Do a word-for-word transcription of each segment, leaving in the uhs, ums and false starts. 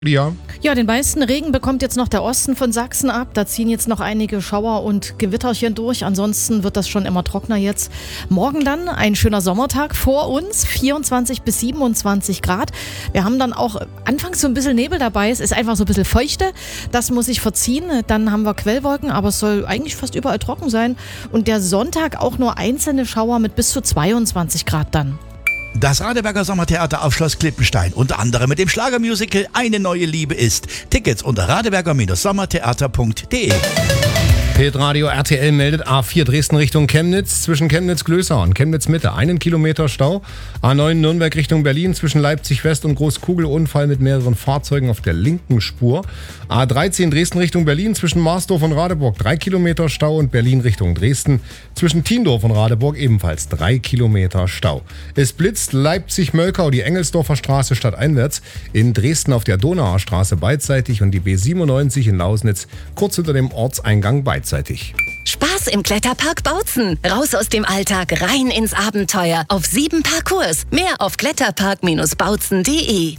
Ja. Ja, den meisten Regen bekommt jetzt noch der Osten von Sachsen ab. Da ziehen jetzt noch einige Schauer und Gewitterchen durch. Ansonsten wird das schon immer trockener jetzt. Morgen dann ein schöner Sommertag vor uns, vierundzwanzig bis siebenundzwanzig Grad. Wir haben dann auch anfangs so ein bisschen Nebel dabei. Es ist einfach so ein bisschen feuchte. Das muss sich verziehen. Dann haben wir Quellwolken, aber es soll eigentlich fast überall trocken sein. Und der Sonntag auch nur einzelne Schauer mit bis zu zweiundzwanzig Grad dann. Das Radeberger Sommertheater auf Schloss Klippenstein, unter anderem mit dem Schlagermusical Eine neue Liebe ist. Tickets unter radeberger Sommertheater punkt de. Hitradio R T L meldet A vier Dresden Richtung Chemnitz, zwischen Chemnitz-Glösau und Chemnitz-Mitte einen Kilometer Stau. A neun Nürnberg Richtung Berlin, zwischen Leipzig-West und Großkugel Unfall mit mehreren Fahrzeugen auf der linken Spur. A dreizehn Dresden Richtung Berlin, zwischen Marsdorf und Radeburg drei Kilometer Stau und Berlin Richtung Dresden, zwischen Tiendorf und Radeburg ebenfalls drei Kilometer Stau. Es blitzt Leipzig-Mölkau, die Engelsdorfer Straße stadteinwärts, in Dresden auf der Donauer Straße beidseitig und die B siebenundneunzig in Lausnitz kurz hinter dem Ortseingang beidseitig. Spaß im Kletterpark Bautzen. Raus aus dem Alltag, rein ins Abenteuer. Auf sieben Parcours. Mehr auf kletterpark Bindestrich bautzen punkt de.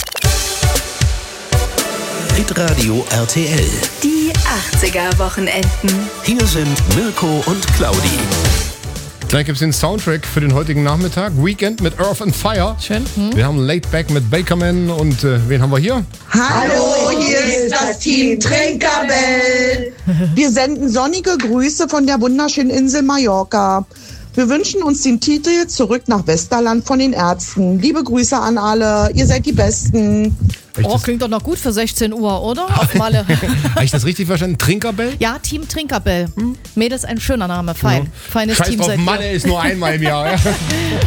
Hitradio R T L. Die achtziger-Wochenenden. Hier sind Mirko und Claudi. Gleich gibt es den Soundtrack für den heutigen Nachmittag. Weekend mit Earth and Fire. Schön. Hm. Wir haben Laid Back mit Bakerman und äh, wen haben wir hier? Hallo, hier ist das Team Trinkerbell. Wir senden sonnige Grüße von der wunderschönen Insel Mallorca. Wir wünschen uns den Titel Zurück nach Westerland von den Ärzten. Liebe Grüße an alle, ihr seid die Besten. Oh, klingt doch noch gut für sechzehn Uhr, oder? Auf Malle. Habe ich das richtig verstanden? Trinkerbell? Ja, Team Trinkerbell. Hm? Mädels, ein schöner Name. Fein. Ja. Feines Scheiß Team drauf, seid ihr. Malle ist nur einmal im Jahr. Ja.